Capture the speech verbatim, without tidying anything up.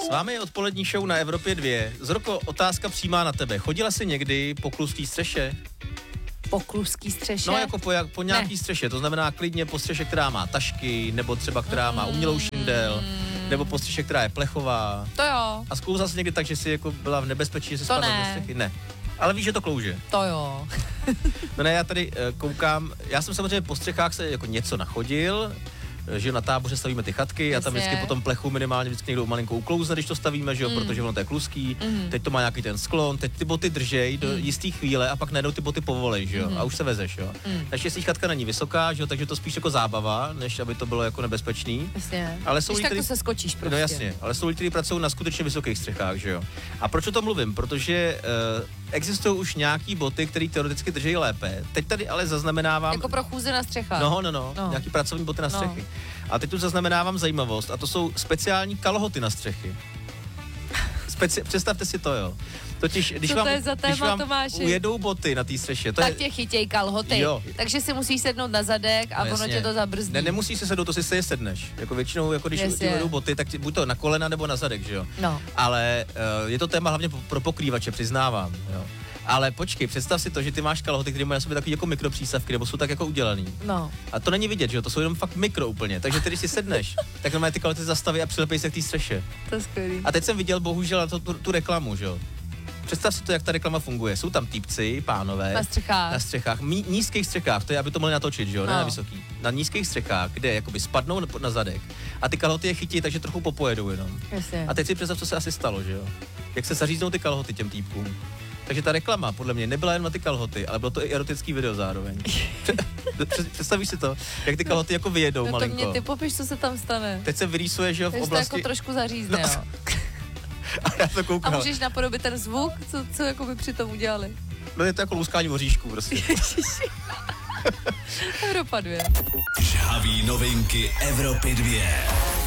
S vámi je odpolední show na Evropě dva. Zorko, otázka přímá na tebe. Chodila jsi někdy po klustý střeše? Po kluský střeše? No jako po, jak, po nějaký ne. střeše, to znamená klidně po střeše, která má tašky, nebo třeba která má umělou šindel, mm. nebo po střeše, která je plechová. To jo. A zkouzla jsi někdy tak, že jsi jako byla v nebezpečí, že jsi spadla do střechy? Ne. Ale víš, že to klouže. To jo. No ne, já tady uh, koukám, já jsem samozřejmě po střechách se jako něco nachodil, že na Táboře stavíme ty chatky. Já tam vždycky po tom plechu minimálně vždycky někdo malinko uklouzne, když to stavíme, že jo, mm. protože ono to je kluský. Mm. Teď to má nějaký ten sklon, teď ty boty držej do mm. jistý chvíle a pak najednou ty boty povolej, že jo, mm. a už se vezeš, jo. Mm. Naštěstí chatka není vysoká, že jo, takže to spíš jako zábava, než aby to bylo jako nebezpečný. Jasně. Ale jsou když lidi, tak to se skočíš prostě. No jasně, ale jsou lidi, kteří pracují na skutečně vysokých střechách, že jo. A proč o tom mluvím? Protože uh, existují už nějaký boty, které teoreticky drží lépe. Teď tady ale zaznamenávám jako pro chůze na střechách. No, no, no, no. Nějaký pracovní boty na střechy. No. A teď tu zaznamenávám zajímavost a to jsou speciální kalhoty na střechy. Speci- představte si to, jo. Totiž, když Co vám, to je za téma, když vám Tomáši? ujedou boty na té střeše, to tak je... tě chytěj kalhoty, jo. Takže si musíš sednout na zadek a no, ono tě to zabrzdí. Ne, nemusíš se sednout, to si se je sedneš. Jako většinou, jako když ti ujedou boty, tak ti, buď to na kolena nebo na zadek, že jo. No. Ale uh, je to téma hlavně pro pokrývače, přiznávám, jo. Ale počkej, představ si to, že ty máš kalhoty, které mají na sobě takový jako mikropřísavky, nebo jsou tak jako udělaný. No. A to není vidět, že jo, to jsou jenom fakt mikro úplně. Takže ty, když si sedneš, tak normálně ty kalhoty zastaví a přilepej se k té střeše. To je skvělý. A teď jsem viděl bohužel na to, tu, tu reklamu, že jo. Představ si to, jak ta reklama funguje. Jsou tam týpci, pánové. Na střechách. Na střechách, mí, nízkých střechách, to je, aby to mohli natočit, že jo, no. Ne na vysoký. Na nízkých střechách, kde jakoby spadnou na, na zadek a ty kalhoty je chytí, takže trochu popojedou jenom. Jasně. A teď si představ, co se asi stalo, že jo. Jak se zaříznou ty kalhoty těm týpkům. Takže ta reklama podle mě nebyla jen na ty kalhoty, ale bylo to i erotický video zároveň. Představíš si to, jak ty kalhoty jako vyjedou no malinko. To mě ty popiš, co se tam stane. Teď se vyrýsuje, že jo, v Teď oblasti... to jako trošku zařízne, no. jo. A já to koukám. A můžeš napodobit ten zvuk, co, co jako by při tom udělali. No je to jako luskání voříšku prostě. Evropa dva. Žhavý novinky Evropy dva.